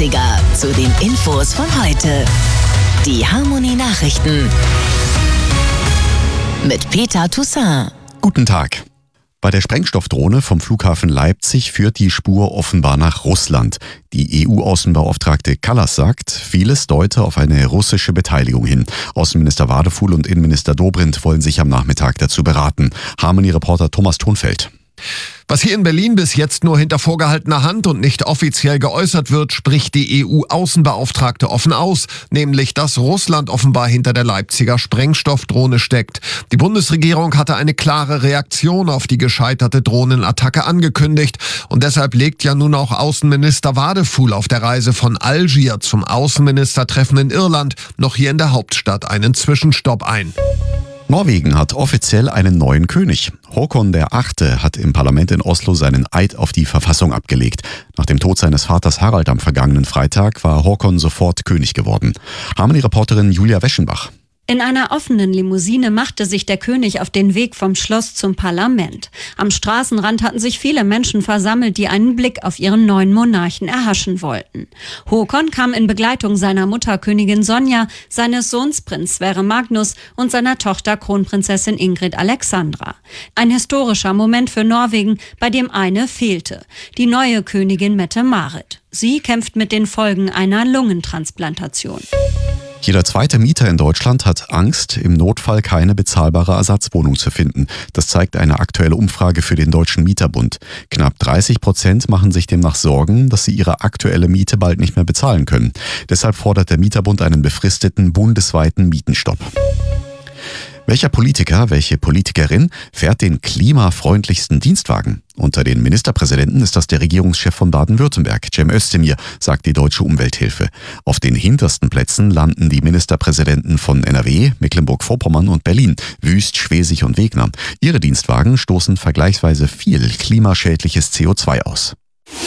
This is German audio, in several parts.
Leipziger zu den Infos von heute. Die Harmonie Nachrichten mit Peter Toussaint. Guten Tag. Bei der Sprengstoffdrohne vom Flughafen Leipzig führt die Spur offenbar nach Russland. Die EU-Außenbeauftragte Kallas sagt, vieles deute auf eine russische Beteiligung hin. Außenminister Wadefuhl und Innenminister Dobrindt wollen sich am Nachmittag dazu beraten. Harmonie-Reporter Thomas Thonfeld. Was hier in Berlin bis jetzt nur hinter vorgehaltener Hand und nicht offiziell geäußert wird, spricht die EU-Außenbeauftragte offen aus, nämlich dass Russland offenbar hinter der Leipziger Sprengstoffdrohne steckt. Die Bundesregierung hatte eine klare Reaktion auf die gescheiterte Drohnenattacke angekündigt und deshalb legt ja nun auch Außenminister Wadefuhl auf der Reise von Algier zum Außenministertreffen in Irland noch hier in der Hauptstadt einen Zwischenstopp ein. Norwegen hat offiziell einen neuen König. Håkon VIII. Hat im Parlament in Oslo seinen Eid auf die Verfassung abgelegt. Nach dem Tod seines Vaters Harald am vergangenen Freitag war Håkon sofort König geworden. Harmonie-Reporterin Julia Weschenbach. In einer offenen Limousine machte sich der König auf den Weg vom Schloss zum Parlament. Am Straßenrand hatten sich viele Menschen versammelt, die einen Blick auf ihren neuen Monarchen erhaschen wollten. Håkon kam in Begleitung seiner Mutter Königin Sonja, seines Sohns Prinz Sverre Magnus und seiner Tochter Kronprinzessin Ingrid Alexandra. Ein historischer Moment für Norwegen, bei dem eine fehlte: die neue Königin Mette-Marit. Sie kämpft mit den Folgen einer Lungentransplantation. Jeder zweite Mieter in Deutschland hat Angst, im Notfall keine bezahlbare Ersatzwohnung zu finden. Das zeigt eine aktuelle Umfrage für den Deutschen Mieterbund. Knapp 30% machen sich demnach Sorgen, dass sie ihre aktuelle Miete bald nicht mehr bezahlen können. Deshalb fordert der Mieterbund einen befristeten bundesweiten Mietenstopp. Welcher Politiker, welche Politikerin fährt den klimafreundlichsten Dienstwagen? Unter den Ministerpräsidenten ist das der Regierungschef von Baden-Württemberg, Cem Özdemir, sagt die Deutsche Umwelthilfe. Auf den hintersten Plätzen landen die Ministerpräsidenten von NRW, Mecklenburg-Vorpommern und Berlin, Wüst, Schwesig und Wegner. Ihre Dienstwagen stoßen vergleichsweise viel klimaschädliches CO2 aus.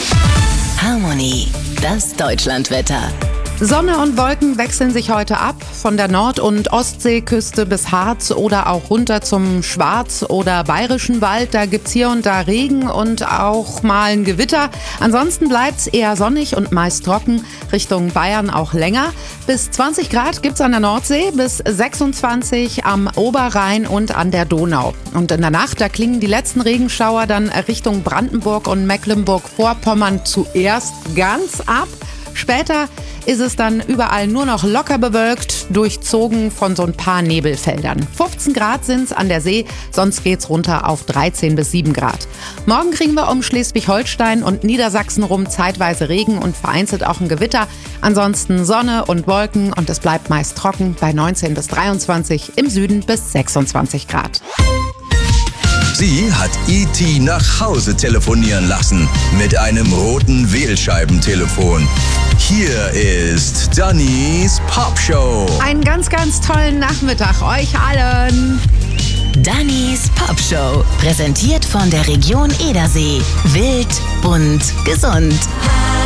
Harmonie, das Deutschlandwetter. Sonne und Wolken wechseln sich heute ab, von der Nord- und Ostseeküste bis Harz oder auch runter zum Schwarz- oder Bayerischen Wald. Da gibt's hier und da Regen und auch mal ein Gewitter. Ansonsten bleibt's eher sonnig und meist trocken, Richtung Bayern auch länger. Bis 20 Grad gibt's an der Nordsee, bis 26 am Oberrhein und an der Donau. Und in der Nacht, da klingen die letzten Regenschauer dann Richtung Brandenburg und Mecklenburg-Vorpommern zuerst ganz ab. Später ist es dann überall nur noch locker bewölkt, durchzogen von so ein paar Nebelfeldern. 15 Grad sind's an der See, sonst geht's runter auf 13 bis 7 Grad. Morgen kriegen wir um Schleswig-Holstein und Niedersachsen rum zeitweise Regen und vereinzelt auch ein Gewitter. Ansonsten Sonne und Wolken und es bleibt meist trocken bei 19 bis 23, im Süden bis 26 Grad. Sie hat E.T. nach Hause telefonieren lassen mit einem roten Wählscheibentelefon. Hier ist Dannys Popshow. Einen ganz, ganz tollen Nachmittag euch allen. Dannys Popshow, präsentiert von der Region Edersee. Wild, bunt, gesund.